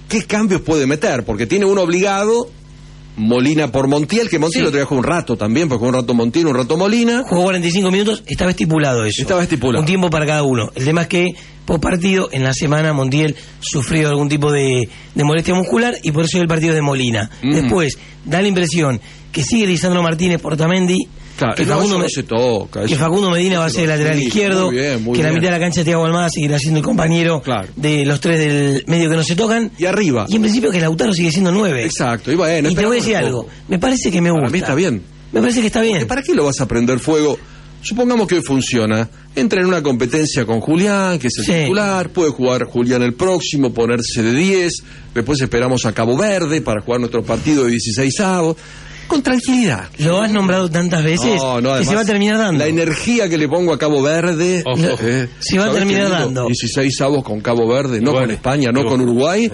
qué cambios puede meter, porque tiene uno obligado, Molina por Montiel, que Montiel lo trajo un rato también, porque un rato Montiel, un rato Molina. Jugó 45 minutos, estaba estipulado eso. Estaba estipulado. Un tiempo para cada uno. El tema es que, post partido, en la semana Montiel sufrió algún tipo de molestia muscular y por eso el partido de Molina. Después, da la impresión que sigue Lisandro Martínez por Otamendi. Claro, que Facundo Medina va a ser el lateral izquierdo, muy bien, que la mitad de la cancha Thiago Almada seguirá siendo el compañero de los tres del medio que no se tocan. Y arriba. Y en principio que Lautaro sigue siendo 9. Exacto. Y bueno, y te voy a decir algo, me parece que me gusta. Para mí está bien. Me parece que está bien. ¿Para qué lo vas a prender fuego? Supongamos que hoy funciona. Entra en una competencia con Julián, que es el titular, puede jugar Julián el próximo, ponerse de 10, después esperamos a Cabo Verde para jugar nuestro partido de 16avos. Con tranquilidad. Lo has nombrado tantas veces que se va a terminar dando. La energía que le pongo a Cabo Verde se va a terminar dando. 16avos con Cabo Verde, no con España, no con Uruguay.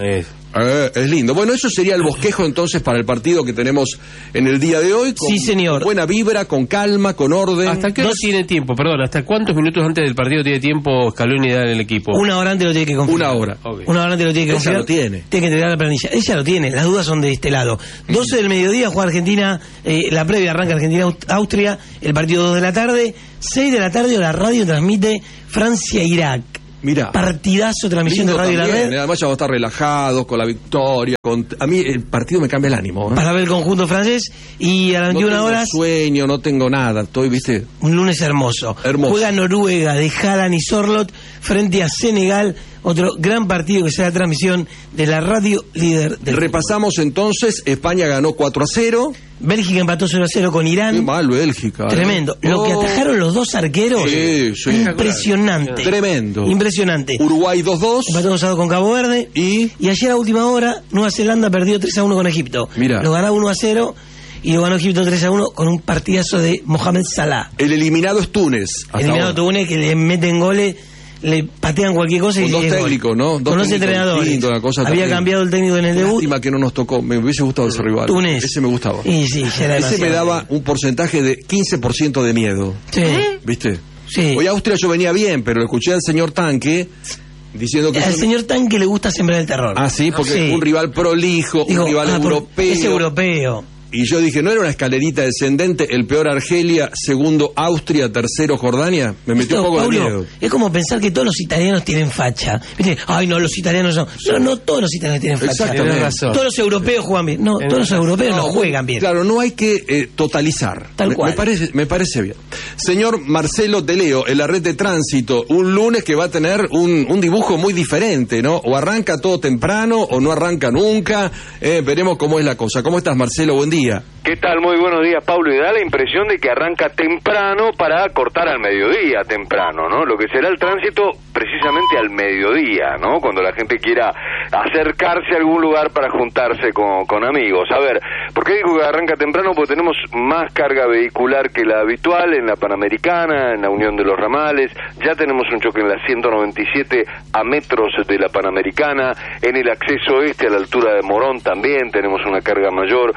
Es lindo. Bueno, eso sería el bosquejo entonces para el partido que tenemos en el día de hoy. Con sí, señor. Buena vibra, con calma, con orden. ¿Hasta qué hora tiene tiempo? Perdón, ¿hasta cuántos minutos antes del partido tiene tiempo Scaloni dar el equipo? Una hora antes lo tiene que confirmar. Una hora. Okay. Una hora antes lo tiene que confirmar. Ella lo tiene. Tiene que entregar la planilla. Ella lo tiene. Las dudas son de este lado. 12 del mediodía juega Argentina, la previa arranca Argentina-Austria, el partido 2 de la tarde. 6 de la tarde la radio transmite Francia-Irak. Mirá, partidazo, transmisión de Radio también, La Red. Además ya vamos a estar relajados con la victoria. A mí el partido me cambia el ánimo. Para ver el conjunto francés. Y a las 21 horas. No tengo sueño, no tengo nada. Estoy, ¿viste? Un lunes hermoso. Juega Noruega de Haaland y Sorloth frente a Senegal. Otro gran partido que será la transmisión de la radio líder del Repasamos fútbol. Entonces, España ganó 4-0. Bélgica empató 0-0 con Irán. Qué mal Bélgica. Tremendo. Lo que atajaron los dos arqueros. Impresionante. Tremendo. Impresionante. Uruguay 2-2. Empató 2-2 con Cabo Verde. Y ayer a última hora, Nueva Zelanda perdió 3-1 con Egipto. Mirá. Lo ganó 1-0 y lo ganó Egipto 3-1 con un partidazo de Mohamed Salah. El eliminado es Túnez. Eliminado Túnez, que le meten goles, le patean cualquier cosa y con dos técnicos, ¿no? Con 11 entrenadores. Había cambiado el técnico en el debut. Lástima que no nos tocó. Me hubiese gustado ese rival. Túnez. Ese me gustaba. Y sí, ya era ese me daba un porcentaje de 15% de miedo. Sí. ¿Viste? Sí. Hoy Austria yo venía bien, pero lo escuché al señor Tanque diciendo que... Al señor Tanque le gusta sembrar el terror. Ah, sí, porque un rival prolijo, un rival europeo. Es europeo. Y yo dije, ¿no era una escalerita descendente? El peor Argelia, segundo Austria, tercero Jordania. Me metió un poco de miedo. Es como pensar que todos los italianos tienen facha. ¿Viste? Ay, no, los italianos no. No todos los italianos tienen facha. Exactamente. Razón. Todos los europeos juegan bien. No, todos los europeos no juegan bien. Claro, no hay que totalizar. Tal cual. Me parece bien. Señor Marcelo Teleo, en la red de tránsito, un lunes que va a tener un dibujo muy diferente, ¿no? O arranca todo temprano o no arranca nunca. Veremos cómo es la cosa. ¿Cómo estás, Marcelo? Buen día. ¿Qué tal? Muy buenos días, Pablo. Y da la impresión de que arranca temprano para cortar al mediodía temprano, ¿no? Lo que será el tránsito precisamente al mediodía, ¿no? Cuando la gente quiera acercarse a algún lugar para juntarse con amigos. A ver, ¿por qué digo que arranca temprano? Porque tenemos más carga vehicular que la habitual en la Panamericana, en la Unión de los Ramales. Ya tenemos un choque en la 197 a metros de la Panamericana. En el acceso este, a la altura de Morón, también tenemos una carga mayor.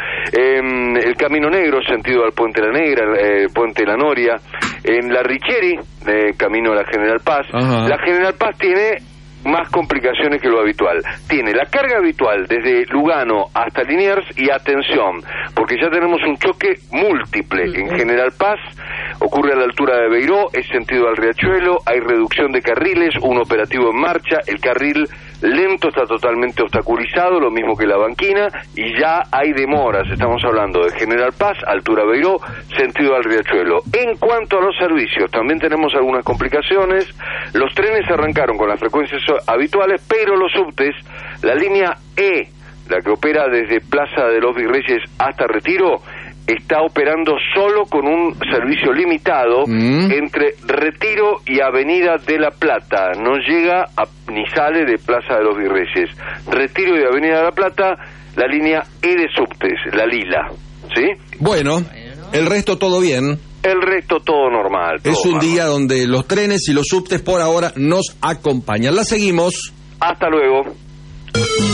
El Camino Negro, sentido al Puente La Negra, Puente La Noria. En la Richieri, camino a la General Paz. Ajá. La General Paz tiene más complicaciones que lo habitual. Tiene la carga habitual desde Lugano hasta Liniers y atención, porque ya tenemos un choque múltiple. En General Paz ocurre a la altura de Beiró, es sentido al Riachuelo, hay reducción de carriles, un operativo en marcha, el carril lento está totalmente obstaculizado, lo mismo que la banquina, y ya hay demoras. Estamos hablando de General Paz, altura Beiró, sentido al Riachuelo. En cuanto a los servicios, también tenemos algunas complicaciones. Los trenes arrancaron con las frecuencias habituales, pero los subtes, la línea E, la que opera desde Plaza de los Virreyes hasta Retiro, está operando solo con un servicio limitado entre Retiro y Avenida de la Plata. No llega ni sale de Plaza de los Virreyes. Retiro y Avenida de la Plata, la línea E de subtes, la lila. ¿Sí? Bueno, el resto todo bien. El resto todo normal. Todo es un día donde los trenes y los subtes por ahora nos acompañan. La seguimos. Hasta luego.